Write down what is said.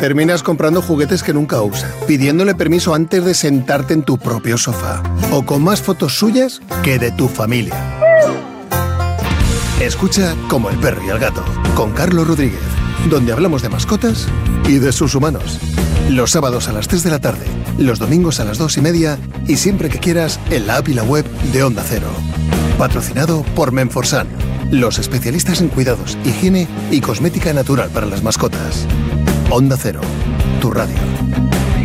Terminas comprando juguetes que nunca usa, pidiéndole permiso antes de sentarte en tu propio sofá, o con más fotos suyas que de tu familia. Escucha Como el perro y el gato, con Carlos Rodríguez, donde hablamos de mascotas y de sus humanos. Los sábados a las 3 de la tarde, los domingos a las 2:30 y siempre que quieras en la app y la web de Onda Cero. Patrocinado por Menforsan, los especialistas en cuidados, higiene y cosmética natural para las mascotas. Onda Cero, tu radio.